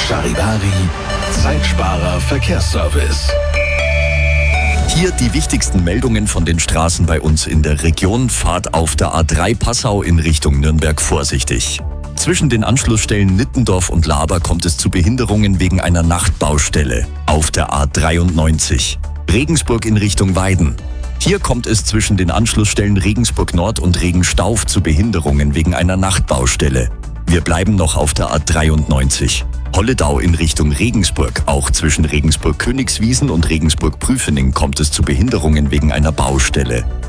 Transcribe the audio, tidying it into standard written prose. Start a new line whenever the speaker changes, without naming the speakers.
Charivari, Zeitsparer Verkehrsservice.
Hier die wichtigsten Meldungen von den Straßen bei uns in der Region. Fahrt auf der A3 Passau in Richtung Nürnberg vorsichtig. Zwischen den Anschlussstellen Nittendorf und Laber kommt es zu Behinderungen wegen einer Nachtbaustelle auf der A93. Regensburg in Richtung Weiden. Hier kommt es zwischen den Anschlussstellen Regensburg Nord und Regenstauf zu Behinderungen wegen einer Nachtbaustelle. Wir bleiben noch auf der A93. Holledau in Richtung Regensburg. Auch zwischen Regensburg-Königswiesen und Regensburg-Prüfening kommt es zu Behinderungen wegen einer Baustelle.